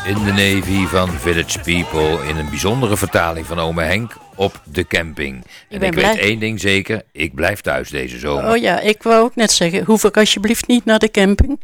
In the Navy van Village People in een bijzondere vertaling van ome Henk op de camping. En ik weet één ding zeker, ik blijf thuis deze zomer. Oh ja, ik wou ook net zeggen, hoef ik alsjeblieft niet naar de camping.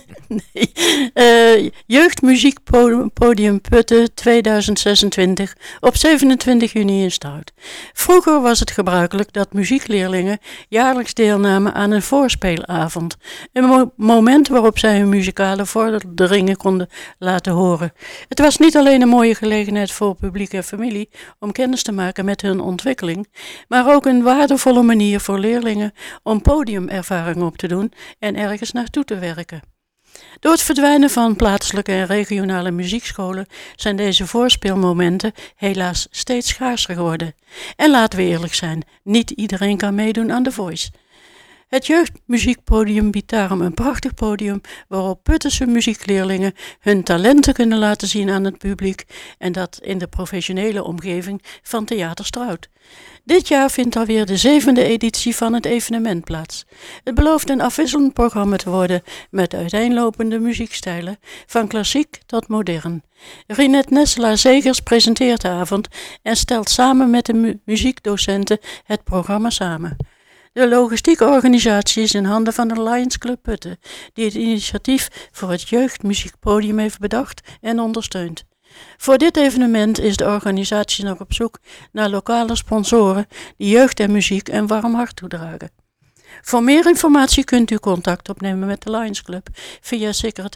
Nee. Jeugdmuziekpodium Putten 2026 op 27 juni in Stout. Vroeger was het gebruikelijk dat muziekleerlingen jaarlijks deelnamen aan een voorspeelavond. Een moment waarop zij hun muzikale vorderingen konden laten horen. Het was niet alleen een mooie gelegenheid voor publiek en familie om kennis te maken met hun ontwikkeling, maar ook een waardevolle manier voor leerlingen om podiumervaring op te doen en ergens naartoe te werken. Door het verdwijnen van plaatselijke en regionale muziekscholen zijn deze voorspeelmomenten helaas steeds schaarser geworden. En laten we eerlijk zijn, niet iedereen kan meedoen aan The Voice. Het jeugdmuziekpodium biedt daarom een prachtig podium waarop Puttense muziekleerlingen hun talenten kunnen laten zien aan het publiek en dat in de professionele omgeving van Theater Strout. Dit jaar vindt alweer de 7e editie van het evenement plaats. Het belooft een afwisselend programma te worden met uiteenlopende muziekstijlen, van klassiek tot modern. Rinette Nesselaar-Zegers presenteert de avond en stelt samen met de muziekdocenten het programma samen. De logistieke organisatie is in handen van de Lions Club Putten, die het initiatief voor het jeugdmuziekpodium heeft bedacht en ondersteunt. Voor dit evenement is de organisatie nog op zoek naar lokale sponsoren die jeugd en muziek een warm hart toedragen. Voor meer informatie kunt u contact opnemen met de Lions Club via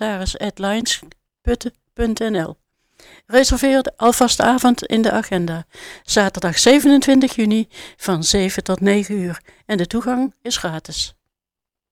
secretaris@lionsputten.nl. Reserveer alvast de avond in de agenda. Zaterdag 27 juni van 7 tot 9 uur en de toegang is gratis.